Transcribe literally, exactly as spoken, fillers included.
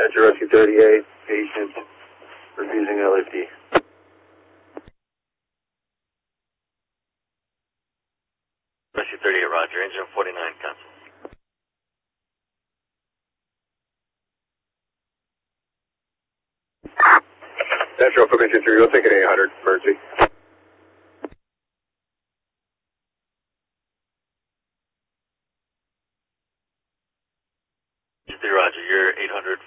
Metro Rescue thirty-eight, patient refusing L A P. Rescue thirty-eight, roger. Engine forty-nine, cancel. Metro Frequency three, we'll take an eight hundred, emergency. three, roger. You're eight hundred.